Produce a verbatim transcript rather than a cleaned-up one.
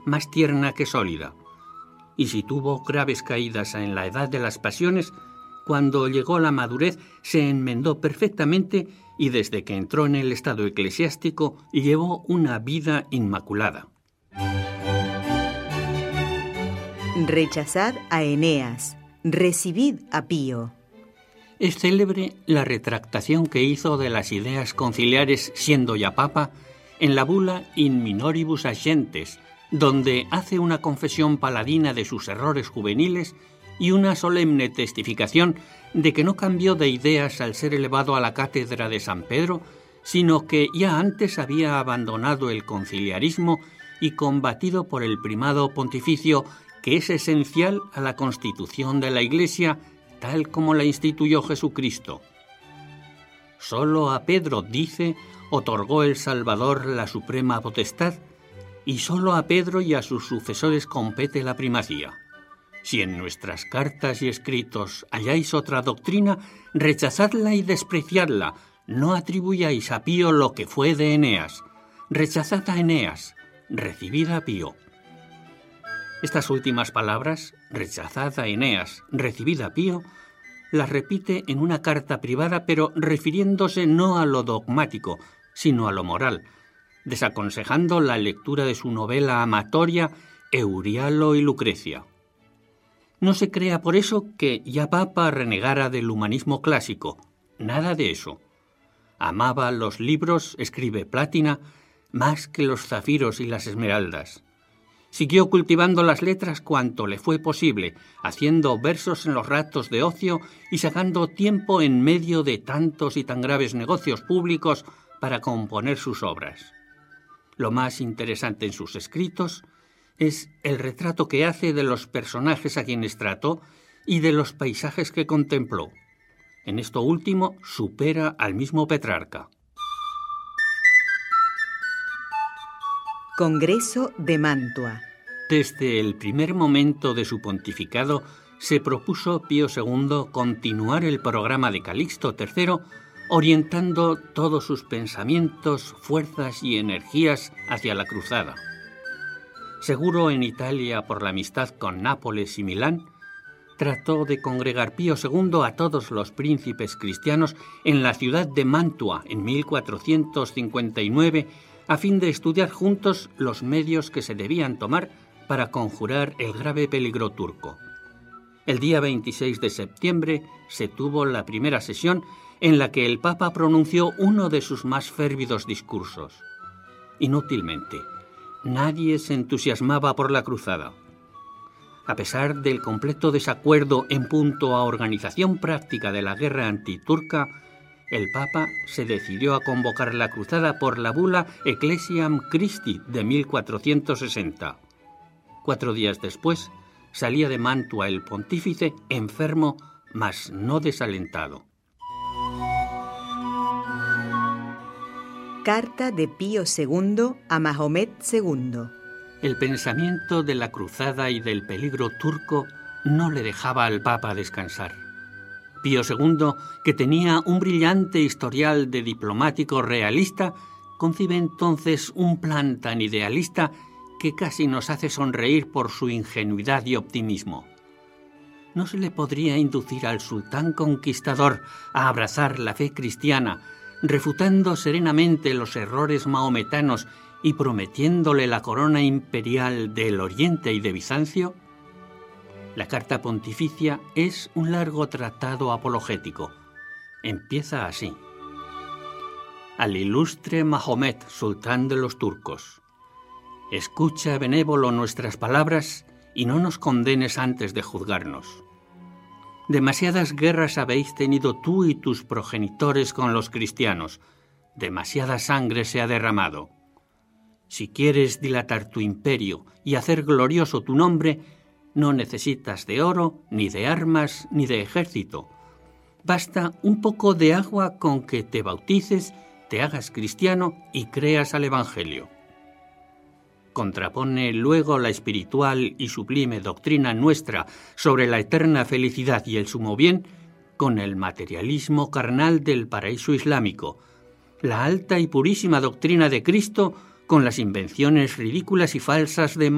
más tierna que sólida. Y si tuvo graves caídas en la edad de las pasiones, cuando llegó la madurez se enmendó perfectamente y desde que entró en el estado eclesiástico llevó una vida inmaculada. Rechazad a Eneas, recibid a Pío. Es célebre la retractación que hizo de las ideas conciliares siendo ya papa en la bula In Minoribus Agentes, donde hace una confesión paladina de sus errores juveniles y una solemne testificación de que no cambió de ideas al ser elevado a la cátedra de San Pedro, sino que ya antes había abandonado el conciliarismo y combatido por el primado pontificio, que es esencial a la constitución de la Iglesia tal como la instituyó Jesucristo. Solo a Pedro, dice, otorgó el Salvador la suprema potestad, y solo a Pedro y a sus sucesores compete la primacía. Si en nuestras cartas y escritos halláis otra doctrina, rechazadla y despreciadla, no atribuyáis a Pío lo que fue de Eneas. Rechazad a Eneas, recibid a Pío. Estas últimas palabras, rechazad a Eneas, recibid a Pío, las repite en una carta privada, pero refiriéndose no a lo dogmático, sino a lo moral, desaconsejando la lectura de su novela amatoria Eurialo y Lucrecia. No se crea por eso que ya papa renegara del humanismo clásico, nada de eso. Amaba los libros, escribe Plátina, más que los zafiros y las esmeraldas. Siguió cultivando las letras cuanto le fue posible, haciendo versos en los ratos de ocio y sacando tiempo en medio de tantos y tan graves negocios públicos para componer sus obras. Lo más interesante en sus escritos es el retrato que hace de los personajes a quienes trató y de los paisajes que contempló. En esto último supera al mismo Petrarca. Congreso de Mantua. Desde el primer momento de su pontificado se propuso Pío segundo continuar el programa de Calixto tercero, orientando todos sus pensamientos, fuerzas y energías hacia la cruzada. Seguro en Italia por la amistad con Nápoles y Milán, trató de congregar Pío segundo a todos los príncipes cristianos en la ciudad de Mantua en mil cuatrocientos cincuenta y nueve, a fin de estudiar juntos los medios que se debían tomar para conjurar el grave peligro turco. El día veintiséis de septiembre se tuvo la primera sesión en la que el Papa pronunció uno de sus más férvidos discursos. Inútilmente, nadie se entusiasmaba por la cruzada. A pesar del completo desacuerdo en punto a organización práctica de la guerra antiturca, el Papa se decidió a convocar la cruzada por la bula Ecclesiam Christi de mil cuatrocientos sesenta. Cuatro días después, salía de Mantua el pontífice enfermo, mas no desalentado. Carta de Pío segundo a Mahomet segundo. El pensamiento de la cruzada y del peligro turco no le dejaba al Papa descansar. Pío segundo, que tenía un brillante historial de diplomático realista, concibe entonces un plan tan idealista que casi nos hace sonreír por su ingenuidad y optimismo. ¿No se le podría inducir al sultán conquistador a abrazar la fe cristiana, refutando serenamente los errores mahometanos y prometiéndole la corona imperial del Oriente y de Bizancio? La carta pontificia es un largo tratado apologético. Empieza así: al ilustre Mahomet, sultán de los turcos. Escucha, benévolo, nuestras palabras y no nos condenes antes de juzgarnos. Demasiadas guerras habéis tenido tú y tus progenitores con los cristianos. Demasiada sangre se ha derramado. Si quieres dilatar tu imperio y hacer glorioso tu nombre, no necesitas de oro, ni de armas, ni de ejército. Basta un poco de agua con que te bautices, te hagas cristiano y creas al Evangelio. Contrapone luego la espiritual y sublime doctrina nuestra sobre la eterna felicidad y el sumo bien con el materialismo carnal del paraíso islámico, la alta y purísima doctrina de Cristo con las invenciones ridículas y falsas de